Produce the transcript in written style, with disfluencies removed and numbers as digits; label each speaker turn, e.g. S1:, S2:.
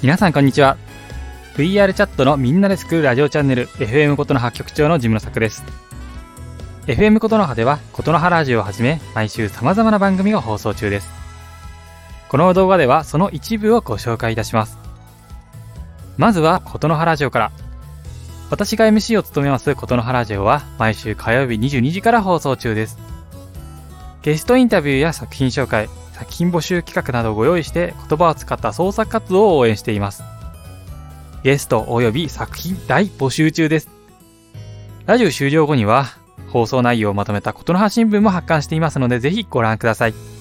S1: 皆さんこんにちは。 VR チャットのみんなで作るラジオチャンネル FM ことの葉局長のジムの作です。 FM ことの葉ではことの葉ラジオをはじめ毎週様々な番組が放送中です。この動画ではその一部をご紹介いたします。まずはことの葉ラジオから。私が MC を務めますことの葉ラジオは毎週火曜日22時から放送中です。ゲストインタビューや作品紹介、作品募集企画などをご用意して言葉を使った創作活動を応援しています。ゲスト及び作品大募集中です。ラジオ終了後には放送内容をまとめたことの葉新聞も発刊していますので、ぜひご覧ください。